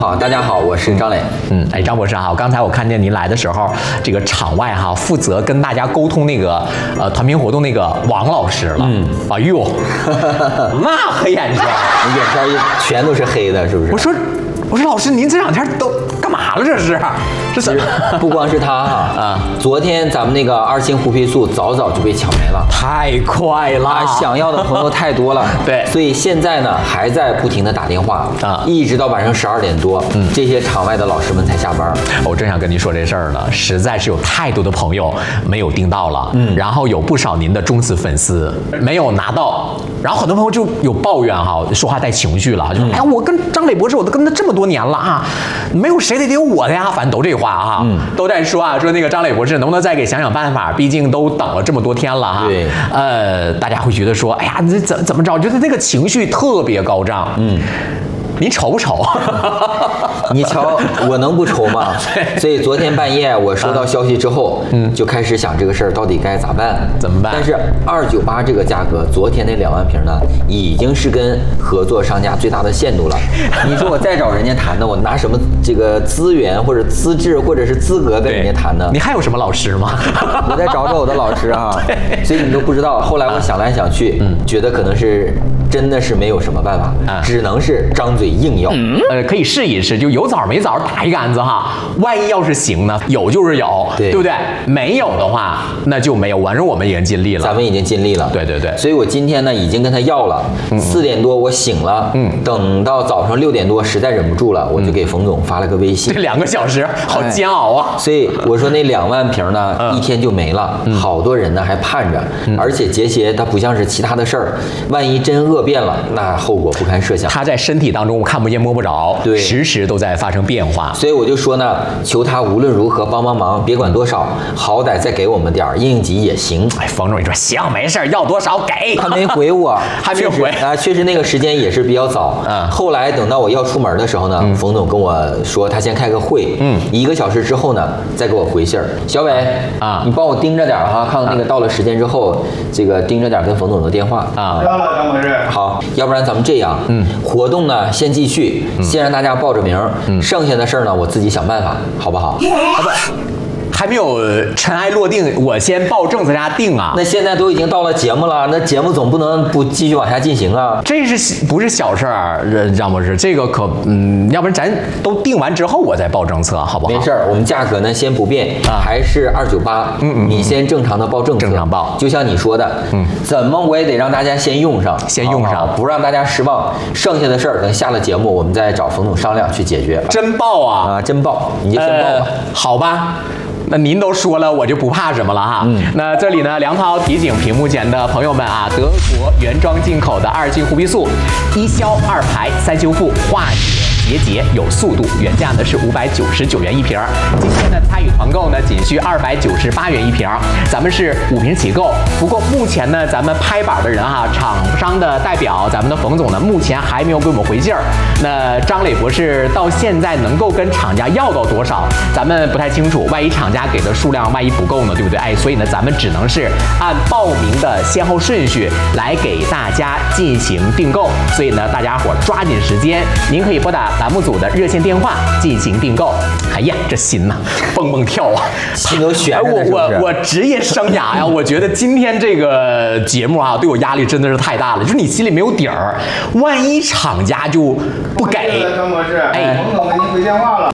好，大家好，我是张磊。 张博士好，刚才我看见您来的时候，这个场外负责跟大家沟通那个团评活动那个王老师了。哎呦，那黑眼圈， 你眼圈全都是黑的，是不是？ 我说老师，您这两天都干嘛了？这是不光是他昨天咱们那个2星胡皮素早就被抢没了， 太快了， 想要的朋友太多了。 对， 所以现在呢还在不停的打电话一直到晚上12点多，这些场外的老师们才下班。 我正想跟您说这事儿呢，实在是有太多的朋友没有订到了，然后有不少您的忠实粉丝没有拿到，然后很多朋友就有抱怨说话带情绪了，就哎呀，我跟张磊博士我都跟他这么多年了没有谁得我的呀，反正都这话都在说说那个张磊博士能不能再给想办法，毕竟都等了这么多天了对， 大家会觉得说，哎呀，你怎么着，就是那个情绪特别高涨。您愁不愁？ 你瞧，我能不愁吗？所以昨天半夜我收到消息之后，就开始想这个事儿到底该咋办？ 怎么办？ 但是298这个价格，昨天那2万瓶呢，已经是跟合作商家最大的限度了。你说我再找人家谈呢，我拿什么这个资源或者资质或者是资格跟人家谈呢？ 你还有什么老师吗？ 我再找我的老师所以你都不知道。后来我想来想去，觉得可能是真的是没有什么办法，只能是张嘴硬要。 可以试一试，就有枣没枣打一杆子万一要是行呢，有就是有，对不对？没有的话，那就没有。反正我们已经尽力了， 咱们已经尽力了。对。所以我今天呢，已经跟他要了。4点多我醒了，等到早上6点多，实在忍不住了，我就给冯总发了个微信。 这2个小时好煎熬啊！ 所以我说那2万瓶呢，一天就没了，好多人呢还盼着，而且结节它不像是其他的事儿，万一真恶变了，那后果不堪设想。 它在身体当中我看不见摸不着，对，时时都在发生变化。 所以我就说呢，求他无论如何帮忙，别管多少，好歹再给我们点儿应急也行。 冯总你说行，没事，要多少给。 他没回我， 还没有回确实那个时间也是比较早。后来等到我要出门的时候呢，冯总跟我说他先开个会，1个小时之后呢再给我回信儿。小伟你帮我盯着点看看那个到了时间之后，这个盯着点跟冯总的电话知道了，张博士。 好，要不然咱们这样，活动呢先继续，先让大家报着名，剩下的事儿呢我自己想办法，好不好？ 还没有尘埃落定，我先报政策家定那现在都已经到了节目了，那节目总不能不继续往下进行啊。 这是不是小事儿，张博士？这个可要不然咱都定完之后我再报政策，好不好？ 没事儿，我们价格呢先不变，还是298。你先正常的报政策， 正常报。 就像你说的，怎么我也得让大家先用上，不让大家失望。剩下的事儿等下了节目，我们再找冯总商量去解决。 真报真报，你就先报吧。 好吧。那您都说了，我就不怕什么了那这里呢，梁涛提醒屏幕前的朋友们德国原装进口的2星胡皮素，1消2排3修复，化解结节有速度，原价呢是599元一瓶。今天呢参与团购呢仅需298元一瓶，咱们是5瓶起购。不过目前呢咱们拍板的人厂商的代表，咱们的冯总呢目前还没有给我们回信儿。那张磊博士到现在能够跟厂家要到多少，咱们不太清楚。万一厂家给的数量万一不够呢，对不对？所以呢咱们只能是按报名的先后顺序来给大家进行订购。所以呢大家伙抓紧时间，您可以拨打栏目组的热线电话进行订购。哎呀，这心呐蹦蹦跳心都悬着呢，是不是？ 我职业生涯呀，我觉得今天这个节目对我压力真的是太大了。就是你心里没有底儿，万一厂家就不给。 张博士，冯总给您回电话了。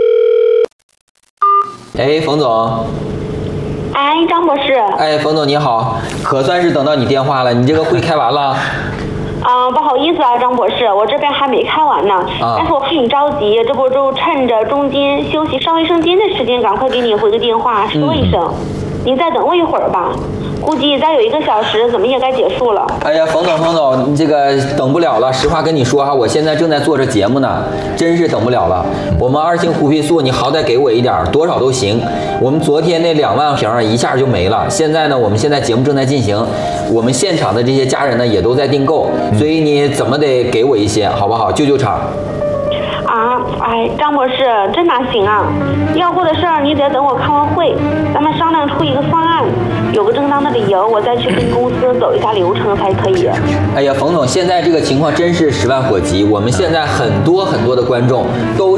冯总。 张博士。 冯总你好，可算是等到你电话了，你这个会开完了？ 不好意思张博士，我这边还没开完呢。但是我怕你着急，这不就趁着中间休息上卫生间的时间，赶快给你回个电话说一声。您再等我一会儿吧，估计再有1个小时，怎么也该结束了。 哎呀，冯总，你这个等不了了。实话跟你说我现在正在做着节目呢，真是等不了了。我们2星胡皮素，你好歹给我一点，多少都行。我们昨天那2万瓶一下就没了。现在呢，我们现在节目正在进行，我们现场的这些家人呢也都在订购，所以你怎么得给我一些，好不好？救救场。 张博士，真哪行啊？要货的事儿你得等我开完会，咱们商量出一个方案，有个正当的理由，我再去跟公司走一下流程才可以。 哎呀，冯总，现在这个情况真是10万火急，我们现在很多的观众都